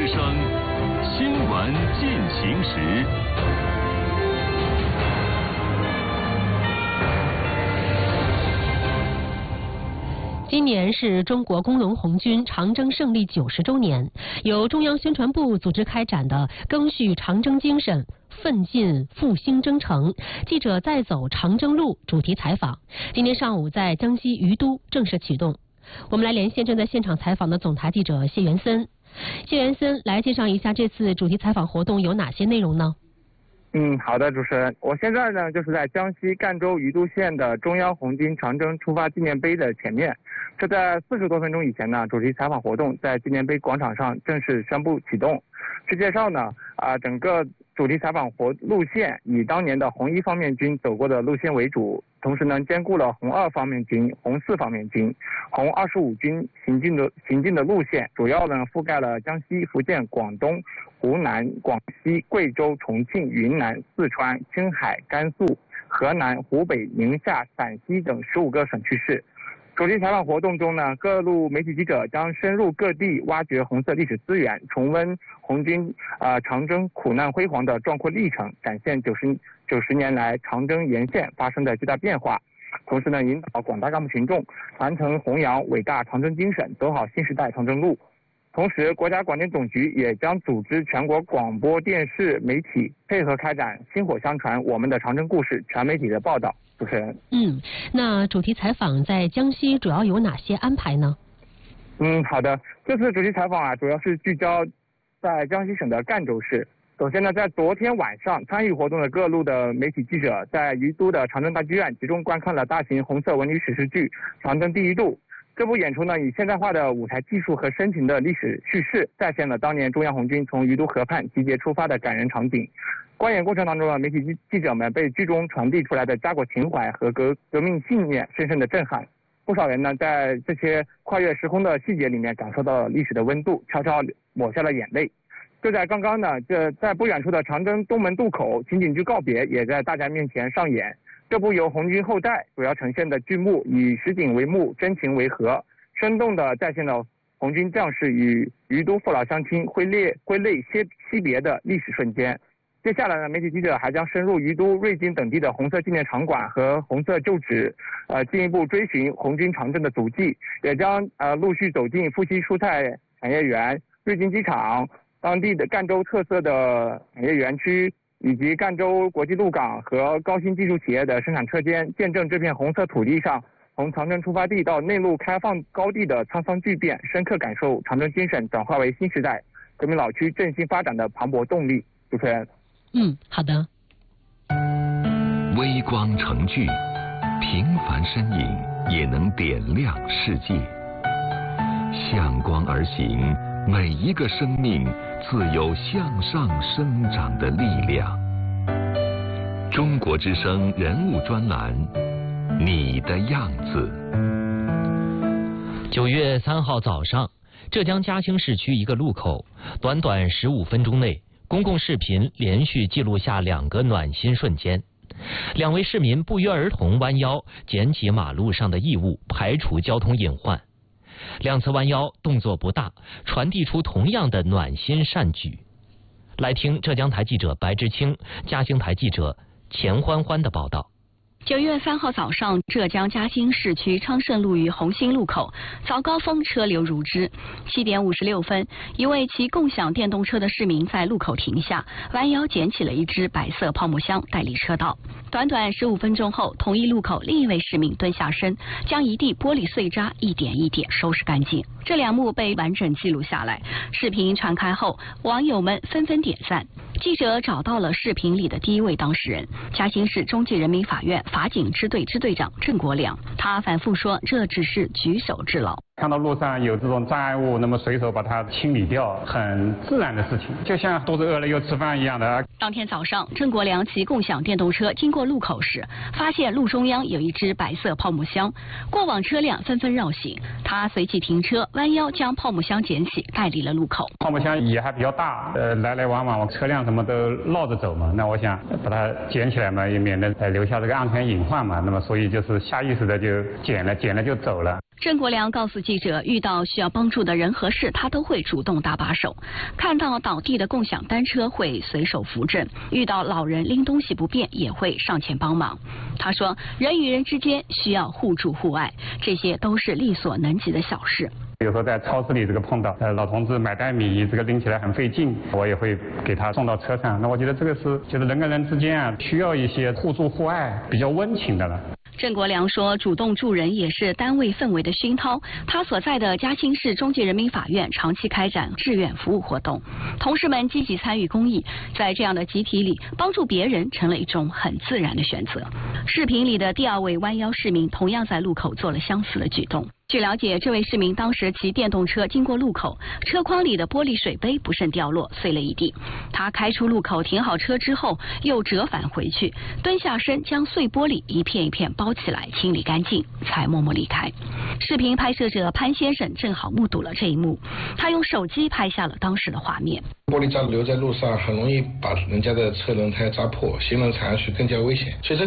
声，新闻进行时。 今年是中国工农红军长征胜利90周年，由中央宣传部组织开展的“赓续长征精神，奋进复兴征程”记者再走长征路主题采访，今天上午在江西于都正式启动。我们来连线正在现场采访的总台记者谢元森。谢元森，来介绍一下这次主题采访活动有哪些内容呢？ 好的，主持人，我现在呢就是在江西赣州于都县的中央红军长征出发纪念碑的前面。这在40多分钟以前呢，主题采访活动在纪念碑广场上正式宣布启动。据介绍呢，整个主题采访路线以当年的红1方面军走过的路线为主，同时呢兼顾了红2方面军、红4方面军、红25军行进的路线，主要呢覆盖了江西、福建、广东、湖南、广西、贵州、重庆、云南、四川、青海、甘肃、河南、湖北、宁夏、陕西等15个省区市。主题采访活动中呢，各路媒体记者将深入各地，挖掘红色历史资源，重温红军长征苦难辉煌的壮阔历程，展现90年来长征沿线发生的巨大变化。同时呢，引导广大干部群众传承弘扬伟大长征精神，走好新时代长征路。同时，国家广电总局也将组织全国广播电视媒体配合开展薪火相传我们的长征故事全媒体的报道。主持人， 那主题采访在江西主要有哪些安排呢？ 好的，这次主题采访主要是聚焦在江西省的赣州市。首先呢，在昨天晚上，参与活动的各路的媒体记者在于都的长征大剧院集中观看了大型红色文旅史诗剧《长征第一渡》。这部演出呢，以现代化的舞台技术和深情的历史叙事，再现了当年中央红军从于都河畔集结出发的感人场景。观演过程当中呢，媒体记者们被剧中传递出来的家国情怀和革命信念深深的震撼。不少人呢，在这些跨越时空的细节里面感受到了历史的温度，悄悄抹下了眼泪。就在刚刚呢，在不远处的长征东门渡口，情景剧告别也在大家面前上演。这部由红军后代主要呈现的剧目，以实景为幕，真情为核，生动地再现了红军将士与于都父老乡亲挥泪惜别的历史瞬间。接下来呢，媒体记者还将深入于都、瑞金等地的红色纪念场馆和红色旧址，进一步追寻红军长征的足迹，也将陆续走进富硒蔬菜产业园、瑞金机场、当地的赣州特色的产业园区，以及赣州国际陆港和高新技术企业的生产车间，见证这片红色土地上从长征出发地到内陆开放高地的沧桑巨变，深刻感受长征精神转化为新时代革命老区振兴发展的磅礴动力。主持人， 好的。 微光成炬，平凡身影也能点亮世界。向光而行，每一个生命自有向上生长的力量。中国之声人物专栏，你的样子。 9月3号早上，浙江嘉兴市区一个路口，短短15分钟内，公共视频连续记录下2个暖心瞬间。2位市民不约而同弯腰捡起马路上的异物，排除交通隐患。2次弯腰动作不大，传递出同样的暖心善举。来听浙江台记者白之清、嘉兴台记者钱欢欢的报道。 9月3号早上，浙江嘉兴市区昌盛路与红星路口早高峰车流如织。7点56分，一位骑共享电动车的市民在路口停下，弯腰捡起了一只白色泡沫箱，带离车道。短短15分钟后，同一路口另一位市民蹲下身，将一地玻璃碎渣一点一点收拾干净。这2幕被完整记录下来。视频传开后，网友们纷纷点赞。记者找到了视频里的第一位当事人，嘉兴市中级人民法院法警支队支队长郑国良。他反复说，这只是举手之劳。 看到路上有这种障碍物，那么随手把它清理掉，很自然的事情，就像肚子饿了又吃饭一样的。 当天早上，郑国良骑共享电动车经过路口时，发现路中央有一只白色泡沫箱，过往车辆纷纷绕行，他随即停车，弯腰将泡沫箱捡起，带离了路口。 泡沫箱也还比较大，来来往往车辆什么都绕着走嘛，那我想把它捡起来嘛，也免得留下这个安全隐患嘛，那么所以就是下意识的就捡了就走了。 郑国梁告诉记者，遇到需要帮助的人和事，他都会主动搭把手。看到倒地的共享单车会随手扶正，遇到老人拎东西不便也会上前帮忙。他说，人与人之间需要互助互爱，这些都是力所能及的小事。 有时候在超市里碰到老同志买袋米，拎起来很费劲，我也会给他送到车上。那我觉得这个是就是人跟人之间需要一些互助互爱，比较温情的了。 郑国梁说，主动助人也是单位氛围的熏陶。他所在的嘉兴市中级人民法院长期开展志愿服务活动，同事们积极参与公益，在这样的集体里，帮助别人成了一种很自然的选择。视频里的第二位弯腰市民同样在路口做了相似的举动。据了解，这位市民当时骑电动车经过路口，车筐里的玻璃水杯不慎掉落，碎了一地。他开出路口停好车之后，又折返回去，蹲下身将碎玻璃一片一片包起来，清理干净，才默默离开。视频拍摄者潘先生正好目睹了这一幕，他用手机拍下了当时的画面。 玻璃渣留在路上，很容易把人家的车轮胎扎破，行人踩上去更加危险。所以